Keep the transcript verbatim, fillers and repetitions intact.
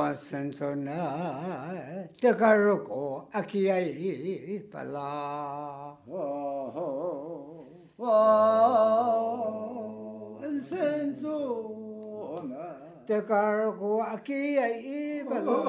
မစန်စောနာတကရကိုအခီယိပလာဟောဟောဝါစန်ဇိုနာတကရကိုအခီယိပလာ